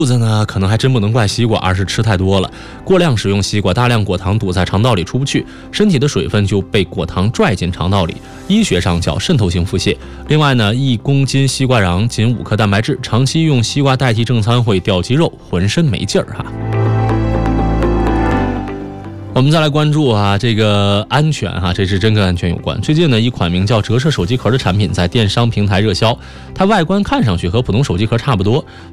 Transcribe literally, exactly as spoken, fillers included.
肚子呢，可能还真不能怪西瓜，而是吃太多了。过量食用西瓜，大量果糖堵在肠道里出不去，身体的水分就被果糖拽进肠道里，医学上叫渗透性腹泻。另外呢，一公斤西瓜瓤仅五克蛋白质，长期用西瓜代替正餐会掉肌肉，浑身没劲儿哈。我们再来关注啊，这个安全哈，这是真跟安全有关。最近呢，一款名叫折射手机壳的产品在电商平台热销，它外观看上去和普通手机壳差不多。